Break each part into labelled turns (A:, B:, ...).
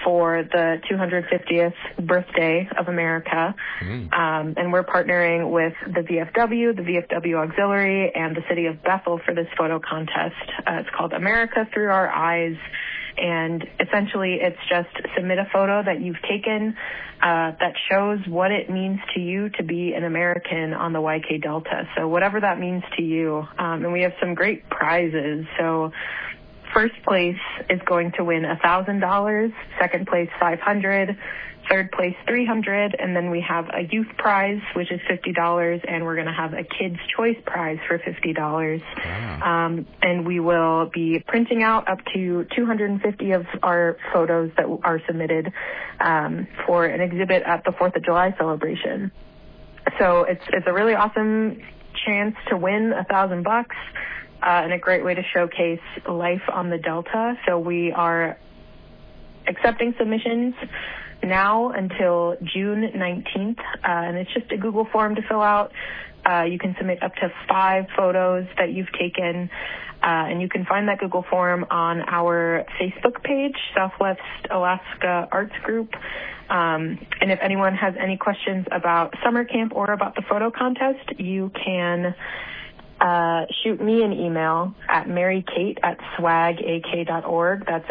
A: for the 250th birthday of America. And we're partnering with the VFW Auxiliary, and the City of Bethel for this photo contest. It's called America Through Our Eyes. And essentially, it's just submit a photo that you've taken that shows what it means to you to be an American on the YK Delta. So whatever that means to you. And we have some great prizes. So first place is going to win $1,000, second place $500, third place $300, and then we have a youth prize, which is $50, and we're going to have a Kids' Choice prize for $50. Wow. And we will be printing out up to 250 of our photos that are submitted for an exhibit at the 4th of July celebration. So it's a really awesome chance to win $1,000 and a great way to showcase life on the Delta. So we are accepting submissions now until June 19th, and it's just a Google form to fill out. You can submit up to 5 photos that you've taken, and you can find that Google form on our Facebook page, Southwest Alaska Arts Group. And if anyone has any questions about summer camp or about the photo contest, you can shoot me an email at marykate@swagak.org. That's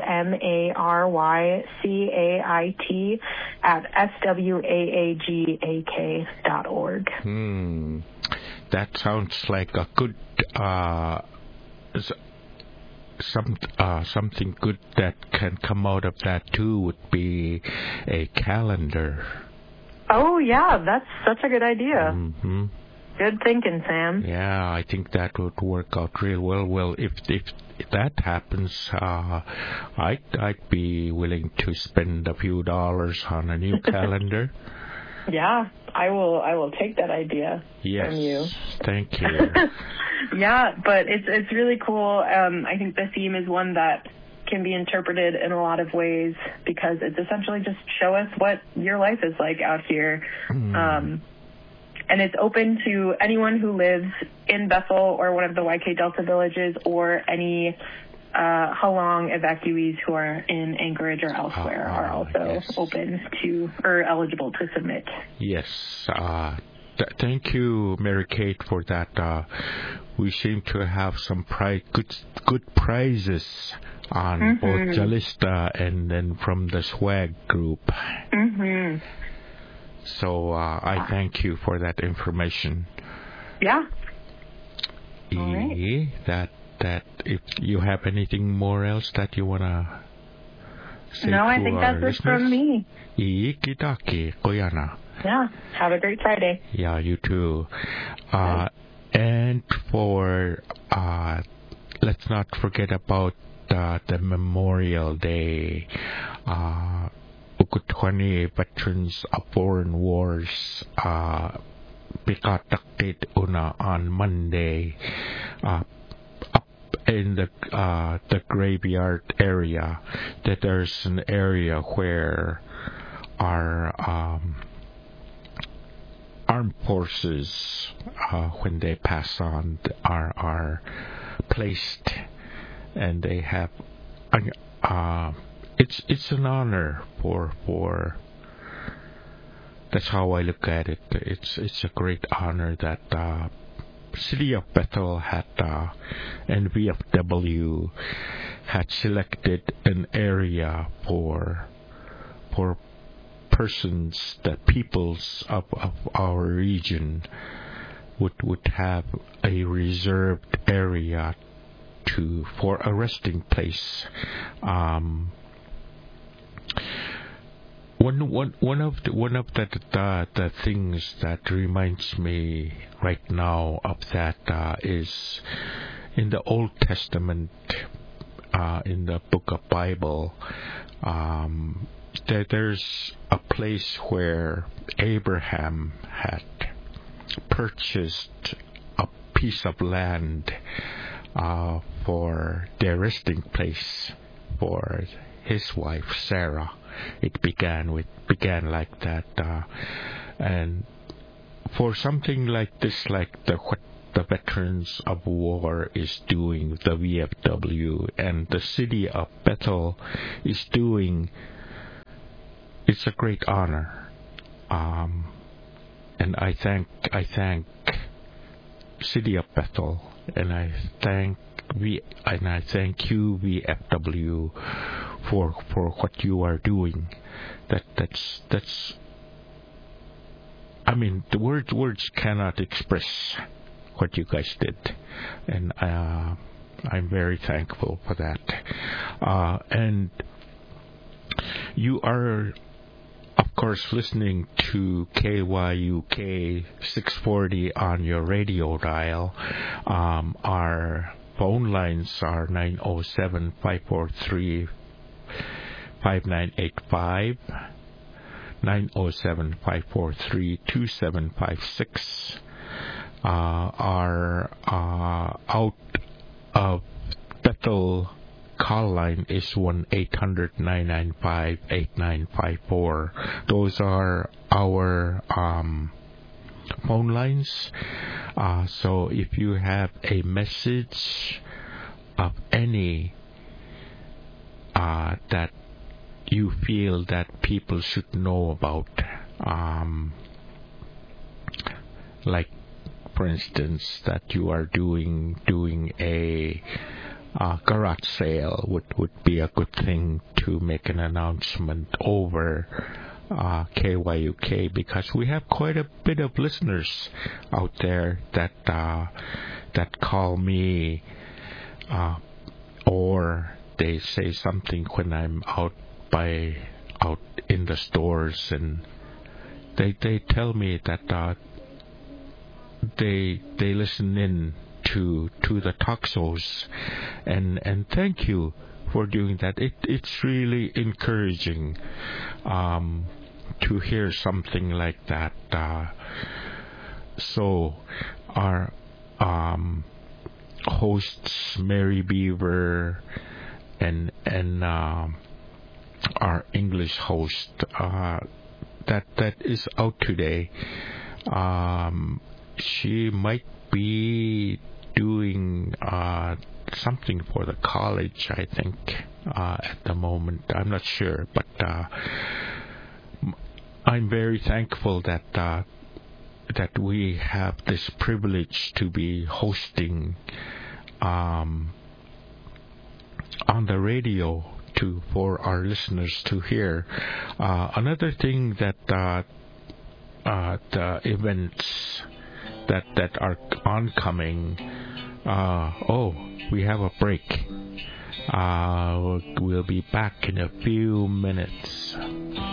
A: MARYCAIT @SWAAGAK.org.
B: That sounds like a good something good that can come out of that too would be a calendar.
A: Oh yeah, that's such a good idea. Good thinking, Sam.
B: Yeah, I think that would work out real well. Well, if that happens, I'd be willing to spend a few dollars on a new calendar.
A: Yeah, I will take that idea from you.
B: Yes, thank you.
A: Yeah, but it's really cool. I think the theme is one that can be interpreted in a lot of ways, because it's essentially just show us what your life is like out here. And it's open to anyone who lives in Bethel or one of the YK Delta villages, or any Halong evacuees who are in Anchorage or elsewhere are also open to or eligible to submit.
B: Yes. Thank you, Mary Kate, for that. We seem to have some good prizes on both Jalista and then from the Swag group. So I thank you for that information.
A: Yeah. All right.
B: That if you have anything more else that you wanna say
A: No,
B: to
A: I think that's it from me.
B: Kitake, koyana.
A: Yeah. Have a great Friday.
B: Yeah, you too. And for let's not forget about the Memorial Day. Ukutwani Veterans of Foreign Wars pikatakit una on Monday up in the graveyard area. That there's an area where our armed forces when they pass on are placed, and they have it's an honor for that's how I look at it. It's a great honor that City of Bethel had and VFW had selected an area for persons, that peoples of our region would have a reserved area for a resting place. One of the things that reminds me right now of that is in the Old Testament, in the book of Bible, there's a place where Abraham had purchased a piece of land for their resting place for his wife Sarah. It began like that, and for something like this, like what the Veterans of War is doing, the VFW, and the City of Bethel is doing, it's a great honor, and I thank City of Bethel, and I thank you, VFW, for what you are doing. That's I mean, the words cannot express what you guys did, and I'm very thankful for that. And you are, of course, listening to KYUK 640 on your radio dial. Our phone lines are 907-543-5985, 907-543-2756. Our out of Bethel call line is 1-800-995-8954. Those are our phone lines. So if you have a message of any that you feel that people should know about, like, for instance, that you are doing a garage sale would be a good thing to make an announcement over KYUK, because we have quite a bit of listeners out there that call me, or they say something when I'm out in the stores, and they tell me that they listen in to the talk shows, and thank you for doing that. It's really encouraging to hear something like that. So our hosts, Mary Beaver and our English host that is out today, she might be doing something for the college, I think, at the moment. I'm not sure, but I'm very thankful that we have this privilege to be hosting on the radio for our listeners to hear. Another thing that the events that are oncoming. We have a break. We'll be back in a few minutes.